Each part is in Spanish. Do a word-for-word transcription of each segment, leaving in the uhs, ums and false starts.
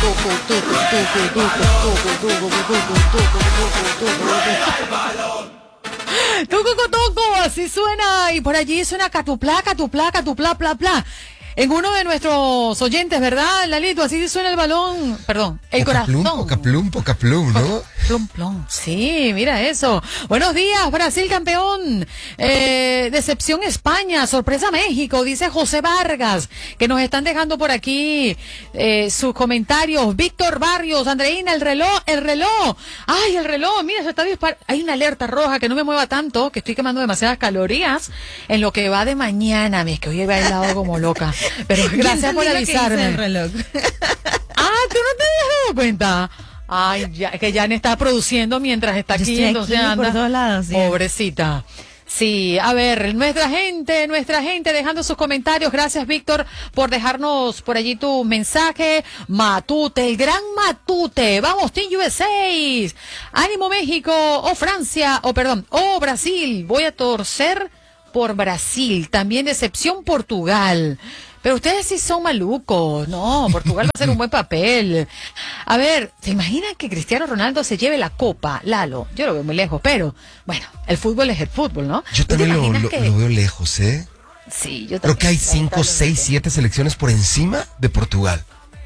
Tucu, tucu, así suena, y por allí suena catupla, catupla, catupla, pla, pla. En uno de nuestros oyentes, ¿verdad, Lalito? Así suena el balón, perdón, el Pocaplum, corazón. Pocaplum, pocaplum, ¿no? Plum, plum. Sí, mira eso. Buenos días, Brasil campeón. Eh, decepción España, sorpresa México, dice José Vargas, que nos están dejando por aquí eh, sus comentarios. Víctor Barrios, Andreina, el reloj, el reloj. Ay, el reloj, mira, se está disparando. Hay una alerta roja, que no me mueva tanto, que estoy quemando demasiadas calorías en lo que va de mañana. Es que hoy he bailado como loca. Pero gracias por avisarme. El reloj. Ah, ¿tú no te has dado cuenta? Ay, ya, que Jan está produciendo mientras está Yo aquí, estoy entonces aquí anda. por todos lados, sí. Pobrecita. Sí, a ver, nuestra gente, nuestra gente dejando sus comentarios. Gracias, Víctor, por dejarnos por allí tu mensaje. Matute, el gran Matute. Vamos, Team U S A. Ánimo México, o Francia, o perdón, o Brasil. Voy a torcer por Brasil. También decepción Portugal. Pero ustedes sí son malucos, no, Portugal va a hacer un buen papel. A ver, ¿se imaginan que Cristiano Ronaldo se lleve la copa, Lalo? Yo lo veo muy lejos, pero bueno, el fútbol es el fútbol, ¿no? Yo también lo, lo, que... lo veo lejos, ¿eh? Sí, yo también. Creo que hay cinco, seis, siete selecciones por encima de Portugal.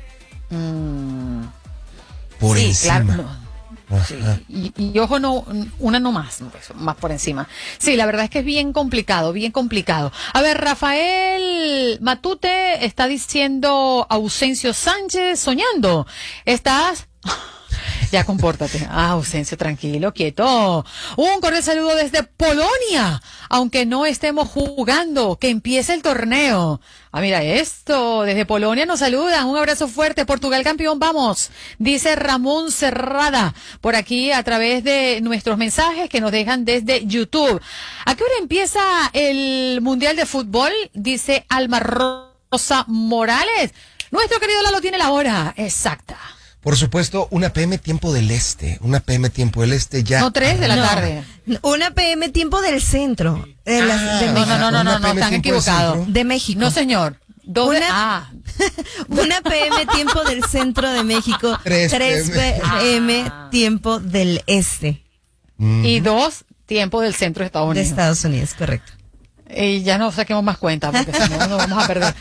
Mm, por sí, encima. Claro, no. Sí, y, y ojo, no, una no más, pues, más por encima. Sí, la verdad es que es bien complicado, bien complicado. A ver, Rafael Matute está diciendo Ausencio Sánchez soñando. ¿Estás? Ya compórtate. Ah, Ausencio, tranquilo, quieto. Un cordial saludo desde Polonia, aunque no estemos jugando, que empiece el torneo. Ah, mira esto, desde Polonia nos saludan, un abrazo fuerte, Portugal campeón, vamos, dice Ramón Cerrada, por aquí a través de nuestros mensajes que nos dejan desde YouTube. ¿A qué hora empieza el Mundial de Fútbol? Dice Alma Rosa Morales. Nuestro querido Lalo tiene la hora exacta. Por supuesto, una P M tiempo del este, una P M tiempo del este ya. No, tres de la No, tarde. Una P M tiempo del centro. De, las- Ah, de No, México. no, no, no, no, Una no, P M están tiempo del equivocados. centro. De México. No, señor. Dos de... Una- Ah, Una P M tiempo del centro de México. Tres Tres P M Ah. tiempo del este y dos, tiempo del centro de Estados de Unidos. Estados Unidos, correcto. Y ya no saquemos más cuenta, porque si no nos vamos a perder.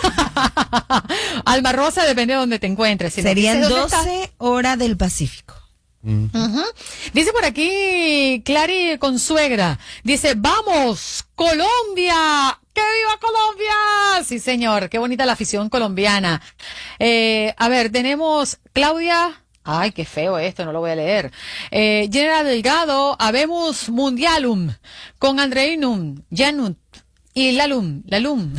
Alma Rosa, depende de donde te encuentres. Si nos Serían dices dónde estás. doce horas del Pacífico. Ujú. Dice por aquí Clary Consuegra, dice, vamos, Colombia, ¡que viva Colombia! Sí, señor, qué bonita la afición colombiana. Eh, a ver, tenemos Claudia, ay, qué feo esto, no lo voy a leer. Eh, General Delgado, habemos mundialum, con Andreinum, Janut, y Lalum, Lalum.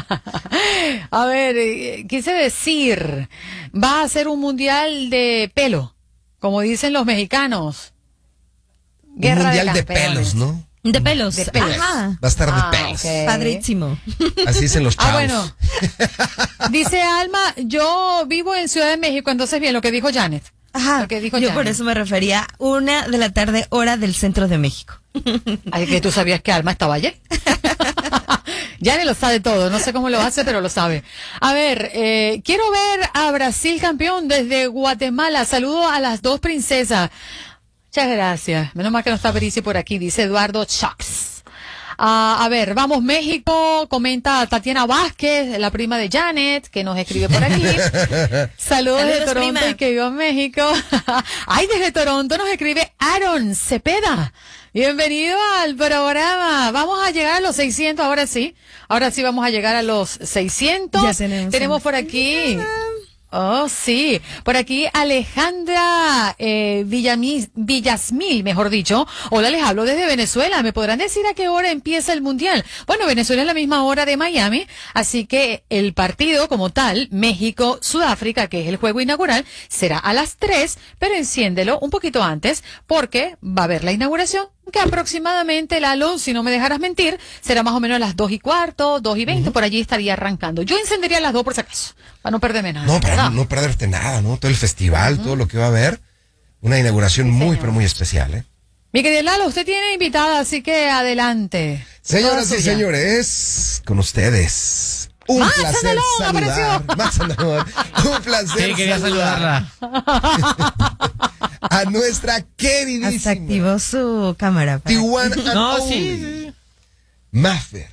A ver, eh, quise decir, va a ser un mundial de pelo. Como dicen los mexicanos. Un Guerra mundial de, campeones. pelos, ¿no? De pelos. De pelos. Ajá. Va a estar Ah, de pelos. ok. Padrísimo. Así dicen los chavos. Ah, bueno. Dice Alma, yo vivo en Ciudad de México, entonces bien, lo que dijo Janet. Ajá. Lo que dijo Yo Janet. por eso me refería una de la tarde, hora del centro de México. Ay, que tú sabías que Alma estaba ayer. Janet lo sabe todo, no sé cómo lo hace, pero lo sabe. A ver, eh, quiero ver a Brasil campeón desde Guatemala. Saludo a las dos princesas. Muchas gracias. Menos mal que no está Brici por aquí, dice Eduardo Chucks. Ah, a ver, vamos México, comenta Tatiana Vázquez, la prima de Janet, que nos escribe por aquí. Saludos, Saludos, de Toronto prima. y que viva México. Ay, desde Toronto nos escribe Aaron Cepeda. Bienvenido al programa. Vamos a llegar a los seiscientos, ahora sí. Ahora sí vamos a llegar a los seiscientos. Ya tenemos. Tenemos por aquí... Oh, sí. Por aquí Alejandra eh, Villamis, Villasmil, mejor dicho. Hola, les hablo desde Venezuela. ¿Me podrán decir a qué hora empieza el Mundial? Bueno, Venezuela es la misma hora de Miami, así que el partido como tal, México-Sudáfrica, que es el juego inaugural, será a las tres, pero enciéndelo un poquito antes, porque va a haber la inauguración, que aproximadamente, Lalo, si no me dejaras mentir, será más o menos a las dos y cuarto, dos y veinte, uh-huh. Por allí estaría arrancando. Yo encendería a las dos por si acaso, para no perderme nada. No, para ¿verdad? no perderte nada, ¿no? Todo el festival, uh-huh. Todo lo que va a haber. Una inauguración sí, muy, señor. Pero muy especial, ¿eh? Mi querida Lalo, usted tiene invitada, así que adelante. Señoras y señores, con ustedes, Un Max placer Andalón saludar. apareció. Max Andalón. Un placer Sí, quería saludar saludarla. a nuestra queridísima Hasta activó su cámara. para- Tijuana and No, only, sí, sí. Mafer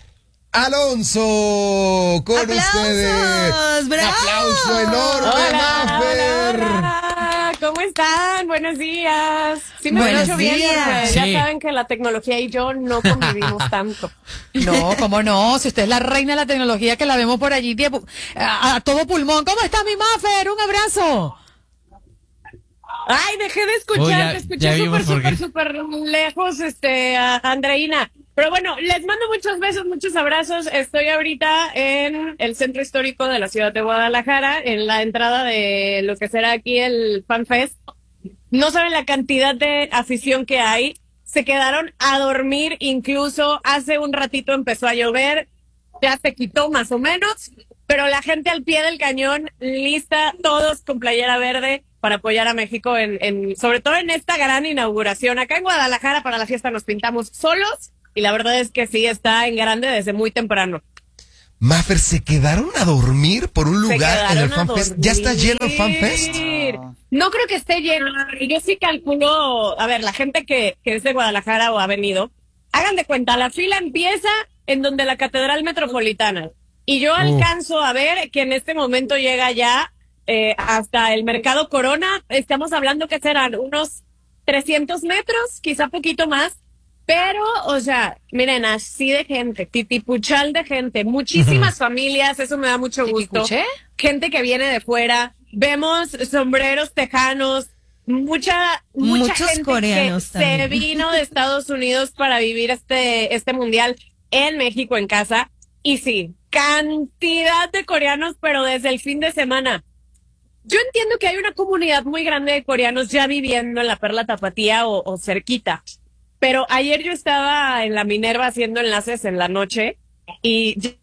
Alonso con ¡Aplausos! ustedes. ¡Bravo! Un aplauso enorme, Hola, Mafer. hola, hola. ¿Cómo están? Buenos días. Sí me Buenos escucho bien, días. porque Sí. ya saben que la tecnología y yo no convivimos tanto. No, cómo no, si usted es la reina de la tecnología que la vemos por allí tiempo- a, a todo pulmón. ¿Cómo está mi Mafer? Un abrazo. Ay, dejé de escuchar, Uy, ya- te escuché ya vimos súper, por qué. súper, súper lejos, este, a Andreina. Pero bueno, les mando muchos besos, muchos abrazos. Estoy ahorita en el centro histórico de la ciudad de Guadalajara, en la entrada de lo que será aquí el Fan Fest. No saben la cantidad de afición que hay. Se quedaron a dormir, incluso hace un ratito empezó a llover, ya se quitó más o menos, pero la gente al pie del cañón, lista, todos con playera verde para apoyar a México, en, en sobre todo en esta gran inauguración. Acá en Guadalajara para la fiesta nos pintamos solos y la verdad es que sí, está en grande desde muy temprano. Mafer, ¿se quedaron a dormir por un Se lugar en quedaron el a FanFest? ¿Ya está lleno el FanFest? dormir. No creo que esté lleno. Yo sí calculo, a ver, la gente que, que es de Guadalajara o ha venido, hagan de cuenta, la fila empieza en donde la Catedral Metropolitana. Y yo alcanzo a ver que en este momento llega ya eh, hasta el Mercado Corona. Estamos hablando que serán unos trescientos metros, quizá poquito más. Pero, o sea, miren, así de gente, titipuchal de gente, muchísimas familias, eso me da mucho gusto. ¿Titipuché? Gente que viene de fuera, vemos sombreros tejanos, mucha, mucha Muchos gente coreanos que también. se vino de Estados Unidos para vivir este, este mundial en México en casa. Y sí, cantidad de coreanos, pero desde el fin de semana. Yo entiendo que hay una comunidad muy grande de coreanos ya viviendo en la Perla Tapatía o, o cerquita. Pero ayer yo estaba en la Minerva haciendo enlaces en la noche y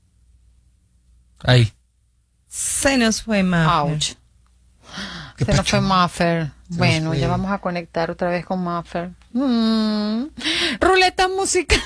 Ahí. Se nos fue Mafer. Ouch. ¿Qué Se nos pacho? fue Mafer. nos Bueno, fue. ya vamos a conectar otra vez con Mafer. Mm. Ruleta musical.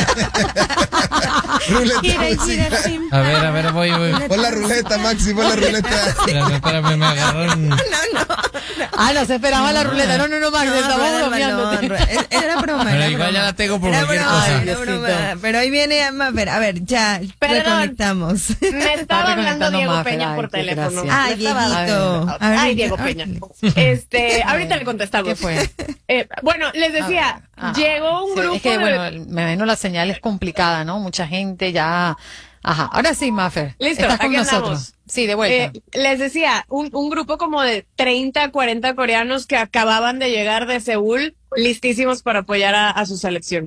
Ruleta Gira y gira musical. sin A ver, a ver, voy, voy. Pon la ruleta, Maxi, pon la ruleta. Espérame, espérame, me agarraron. Ah, no se esperaba la ruleta. No, no, no, Max, No, estamos rueda el bromeándote. balón, rueda- Era broma. Pero era igual broma. ya la tengo por Era cualquier broma, cosa. era Diosito. broma. Pero ahí viene Mafer. A ver, ya Perdón. reconectamos. me estaba hablando reconectando Diego Mafer. Peña Ay, por qué teléfono. gracia. Ay, Me estaba- Dieguito. Ay, Ahorita- Diego Peña. Este, ahorita le contestamos. ¿Qué fue? Eh, bueno, les decía, Ah, llegó un sí, grupo es que, de... bueno, me imagino la señal es complicada, ¿no? Mucha gente ya... Ajá, ahora sí, Mafer. Listo, Estás con aquí nosotros. andamos. Sí, de vuelta. Eh, les decía, un, un grupo como de treinta, cuarenta coreanos que acababan de llegar de Seúl, listísimos para apoyar a, a su selección.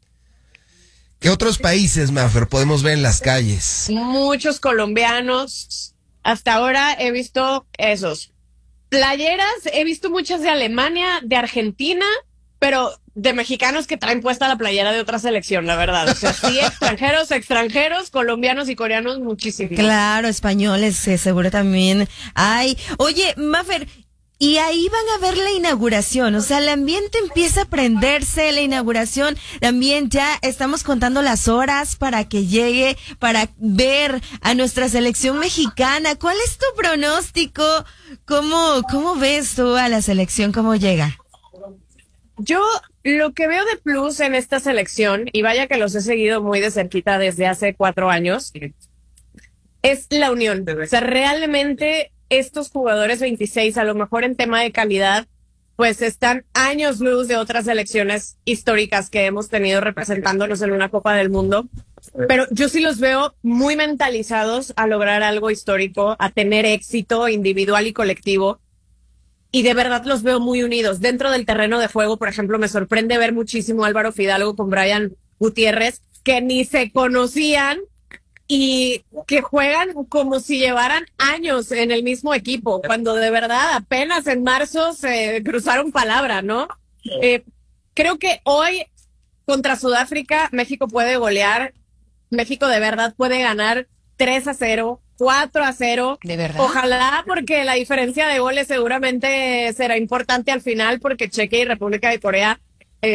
¿Qué otros países, Mafer, podemos ver en las calles? Muchos colombianos. Hasta ahora he visto esos. Playeras, he visto muchas de Alemania, de Argentina, pero de mexicanos que traen puesta la playera de otra selección, la verdad. O sea, sí, extranjeros, extranjeros, colombianos y coreanos, muchísimos. Claro, españoles, eh, seguro también hay. Oye, Mafer, y ahí van a ver la inauguración, o sea, el ambiente empieza a prenderse, la inauguración, también ya estamos contando las horas para que llegue, para ver a nuestra selección mexicana. ¿Cuál es tu pronóstico? ¿Cómo, cómo ves tú a la selección? ¿Cómo llega? Yo lo que veo de plus en esta selección, y vaya que los he seguido muy de cerquita desde hace cuatro años, es la unión. O sea, realmente estos jugadores veintiséis, a lo mejor en tema de calidad, pues están años luz de otras selecciones históricas que hemos tenido representándonos en una Copa del Mundo. Pero yo sí los veo muy mentalizados a lograr algo histórico, a tener éxito individual y colectivo. Y de verdad los veo muy unidos. Dentro del terreno de juego, por ejemplo, me sorprende ver muchísimo a Álvaro Fidalgo con Brian Gutiérrez, que ni se conocían y que juegan como si llevaran años en el mismo equipo, cuando de verdad apenas en marzo se cruzaron palabra, ¿no? Eh, creo que hoy contra Sudáfrica México puede golear, México de verdad puede ganar tres a cero, cuatro a cero. ¿De verdad? Ojalá, porque la diferencia de goles seguramente será importante al final, porque Chequia y República de Corea eh,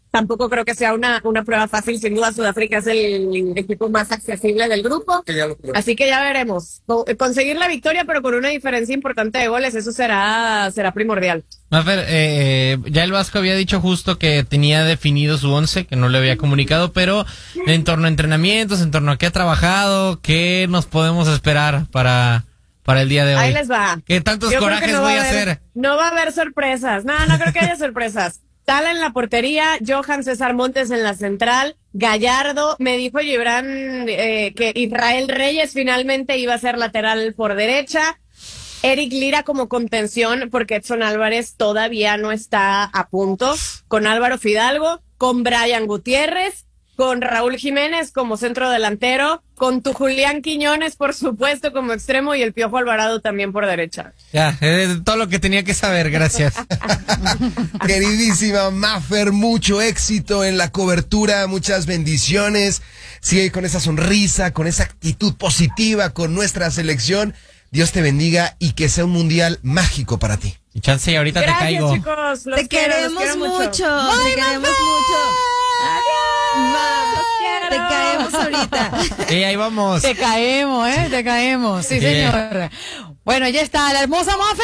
Tampoco creo que sea una, una prueba fácil. Sin duda, Sudáfrica es el equipo más accesible del grupo. Así que ya veremos. Co- Conseguir la victoria, pero con una diferencia importante de goles, eso será, será primordial. Mafer, eh, ya el Vasco había dicho justo que tenía definido su once, que no le había comunicado, pero en torno a entrenamientos, en torno a qué ha trabajado, qué nos podemos esperar para, para el día de hoy. Ahí les va. ¿Qué tantos Yo creo que corajes no va voy a haber- hacer? No va a haber sorpresas. No, no creo que haya sorpresas. Tala en la portería, Johan César Montes en la central, Gallardo, me dijo Gibran eh, que Israel Reyes finalmente iba a ser lateral por derecha, Eric Lira como contención porque Edson Álvarez todavía no está a punto, con Álvaro Fidalgo, con Brian Gutiérrez, con Raúl Jiménez como centro delantero, con tu Julián Quiñones, por supuesto, como extremo, y el Piojo Alvarado también por derecha. Ya, es todo lo que tenía que saber, gracias. Queridísima Mafer, mucho éxito en la cobertura, muchas bendiciones. Sigue con esa sonrisa, con esa actitud positiva con nuestra selección. Dios te bendiga y que sea un mundial mágico para ti. Y chance y ahorita Gracias, te caigo. chicos. Los Te quiero, los queremos quiero mucho. Te queremos mucho. Adiós. Te caemos ahorita. Y ahí vamos. Te caemos, ¿eh? Te caemos. Sí, Bien. señor. Bueno, ya está la hermosa Mafe.